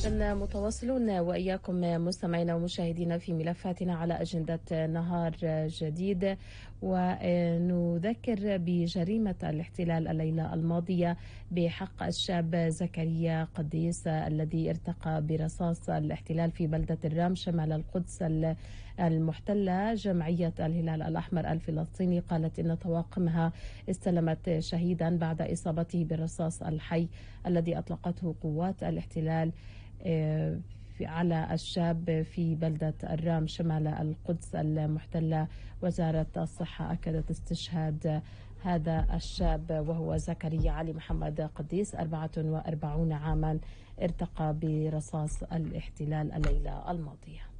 إذن متواصلون وإياكم مستمعينا ومشاهدينا في ملفاتنا على أجندة نهار جديد، ونذكر بجريمة الاحتلال الليلة الماضية بحق الشاب زكريا قديس الذي ارتقى برصاص الاحتلال في بلدة الرام شمال القدس المحتلة. جمعية الهلال الأحمر الفلسطيني قالت إن طواقمها استلمت شهيدا بعد إصابته بالرصاص الحي الذي أطلقته قوات الاحتلال على الشاب في بلدة الرام شمال القدس المحتلة. وزارة الصحة أكدت استشهاد هذا الشاب وهو زكريا علي محمد قديس 44 عاما ارتقى برصاص الاحتلال الليلة الماضية.